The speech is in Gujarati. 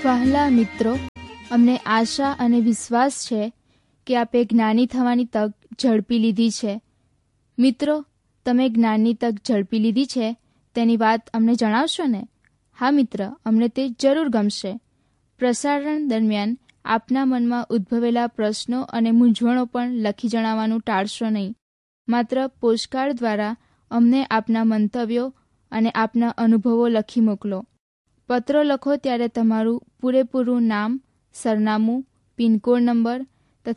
વહાલા મિત્રો, અમને આશા અને વિશ્વાસ છે કે આપે જ્ઞાની થવાની તક ઝડપી લીધી છે. મિત્રો, તમે જ્ઞાનની તક ઝડપી લીધી છે તેની વાત અમને જણાવશો ને? હા મિત્ર, અમને તે જરૂર ગમશે. પ્રસારણ દરમિયાન આપના મનમાં ઉદ્ભવેલા પ્રશ્નો અને મૂંઝવણો પણ લખી જણાવવાનું ટાળશો નહીં. માત્ર પોસ્ટકાર્ડ દ્વારા અમને આપના મંતવ્યો અને આપના અનુભવો લખી મોકલો. પત્રો લખો ત્યારે તમારું પૂરેપૂરું નામ, સરનામું, પિનકોડ નંબર